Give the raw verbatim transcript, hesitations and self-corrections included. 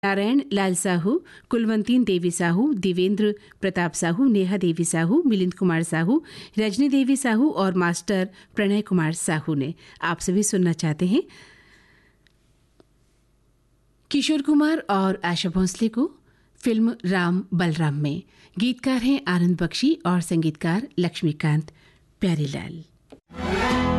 नारायण लाल साहू, कुलवंतीन देवी साहू, देवेंद्र प्रताप साहू, नेहा देवी साहू, मिलिंद कुमार साहू, रजनी देवी साहू और मास्टर प्रणय कुमार साहू ने। आप सभी सुनना चाहते हैं किशोर कुमार और आशा भोंसले को फिल्म राम बलराम में। गीतकार हैं आनंद बख्शी और संगीतकार लक्ष्मीकांत प्यारीलाल।